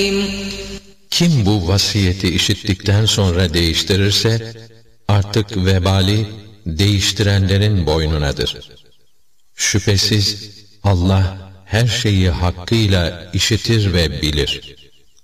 Kim bu vasiyeti işittikten sonra değiştirirse, artık vebali değiştirenlerin boynunadır. Şüphesiz Allah her şeyi hakkıyla işitir ve bilir.